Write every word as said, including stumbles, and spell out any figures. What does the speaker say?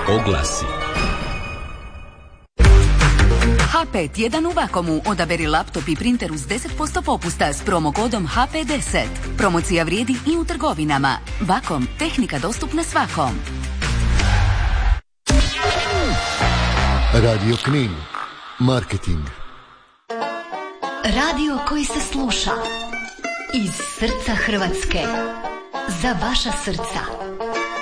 Oglasi. ha pet jedan u Vakomu. Odaberi laptop i printer uz deset posto popusta s promokodom ha pe deset. Promocija vrijedi i u trgovinama. Vakom, tehnika dostupna svakom. Radio Knin. Marketing. Radio koji se sluša. Iz srca Hrvatske. Za vaša srca.